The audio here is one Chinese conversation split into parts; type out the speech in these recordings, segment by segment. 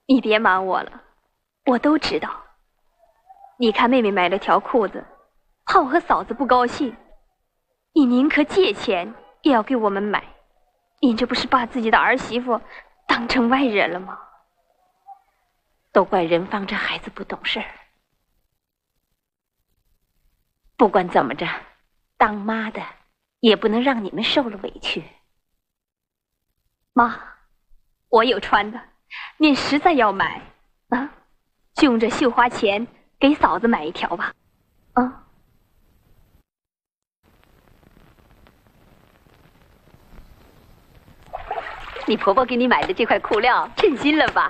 你别瞒我了，我都知道。你看妹妹买了条裤子，怕我和嫂子不高兴，你宁可借钱也要给我们买。您这不是把自己的儿媳妇当成外人了吗？ 都怪任芳这孩子不懂事儿。不管怎么着，当妈的也不能让你们受了委屈。 妈，我有穿的，您实在要买啊，就用这绣花钱给嫂子买一条吧。啊。 你婆婆给你买的这块裤料称心了吧？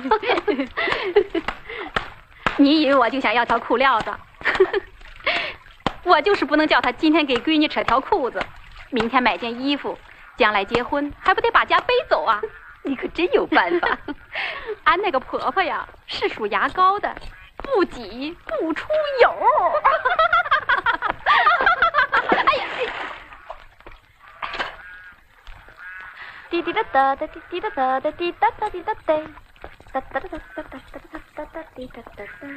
你以为我就想要条裤料子？我就是不能叫她今天给闺女扯条裤子，明天买件衣服，将来结婚还不得把家背走啊？ 你可真有办法。 俺那个婆婆呀，是属牙膏的，不挤不出油。哎呀！ 滴滴答答的，滴滴答答的，滴答答滴答答，哒哒哒哒哒哒哒哒滴答答哒。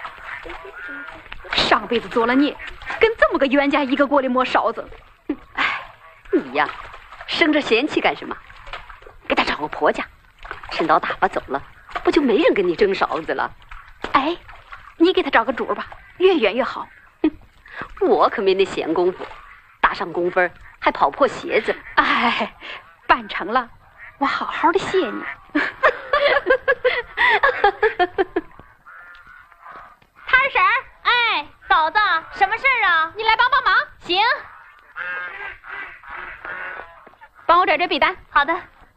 上辈子做了孽，跟这么个冤家一个锅里磨勺子。 哎，你呀，生着嫌弃干什么？给他找个婆家，趁早打发走了，不就没人跟你争勺子了？ 哎，你给他找个主吧，越远越好。 我可没那闲工夫，打上工分还跑破鞋子。 哎，办成了，我好好的谢你。 摊婶儿，哎，嫂子，什么事儿啊？ 你来帮帮忙。 行， 帮我找这笔单。 好的。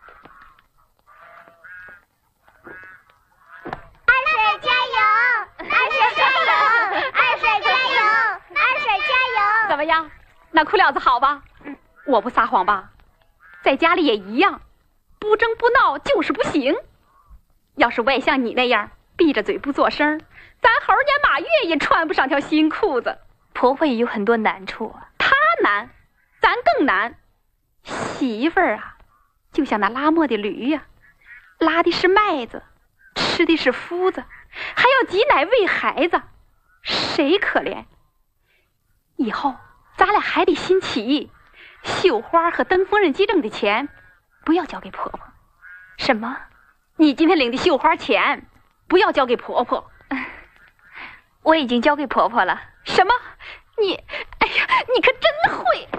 二婶加油！二婶加油！二婶加油！二婶加油！ 怎么样？那裤料子好吧？我不撒谎吧？在家里也一样，不争不闹就是不行。要是我也像你那样闭着嘴不做声，咱猴年马月也穿不上条新裤子。婆婆也有很多难处啊，她难，咱更难。媳妇儿啊，就像那拉磨的驴呀，拉的是麦子，吃的是麸子，还要挤奶喂孩子，谁可怜？以后咱俩还得新起义，绣花和登缝纫机挣的钱不要交给婆婆。什么？你今天领的绣花钱不要交给婆婆？我已经交给婆婆了。什么？你，哎呀，你可真会！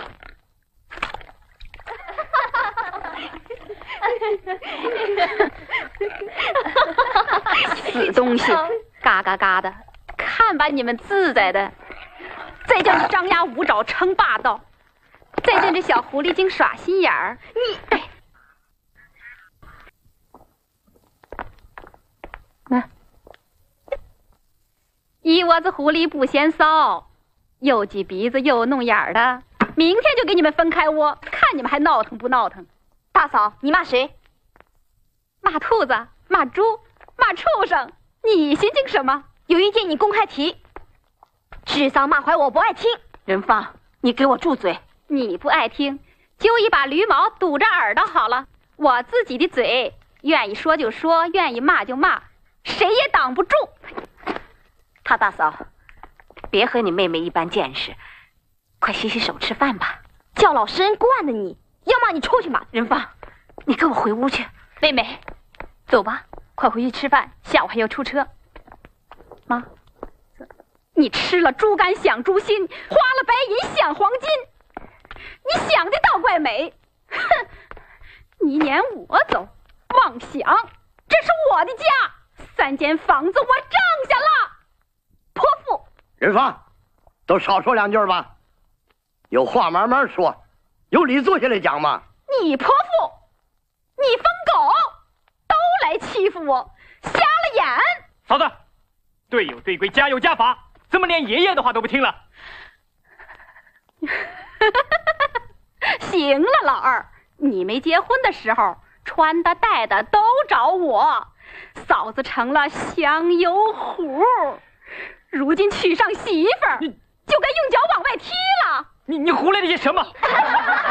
死东西，嘎嘎嘎的，看把你们自在的！再叫你张牙舞爪称霸道，再跟这小狐狸精耍心眼儿，你一窝子狐狸不嫌骚，又挤鼻子又弄眼儿的，明天就给你们分开窝，看你们还闹腾不闹腾。 大嫂，你骂谁？ 骂兔子，骂猪，骂畜生，你心情什么？ 有意见你公开提。指桑骂槐我不爱听。 任芳，你给我住嘴！ 你不爱听，就一把驴毛堵着耳朵好了。我自己的嘴，愿意说就说，愿意骂就骂，谁也挡不住。 他大嫂，别和你妹妹一般见识，快洗洗手吃饭吧。 叫老实人惯的你，要骂你出去骂。 任芳，你跟我回屋去。 妹妹，走吧，快回去吃饭，下午还要出车。妈，你吃了猪肝想猪心，花了白银想黄金，你想的倒怪美。哼，你撵我走，妄想，这是我的家，3间房子我挣下了。泼妇！ 任芳，都少说2句吧，有话慢慢说，有理坐下来讲嘛。 你泼妇，你疯狗，都来欺负我，瞎了眼！ 嫂子，队有队规，家有家法，怎么连爷爷的话都不听了？ 行了，老二，你没结婚的时候穿的戴的都找我，嫂子成了香油壶，如今娶上媳妇儿，就该用脚往外踢了。 你胡来的些什么？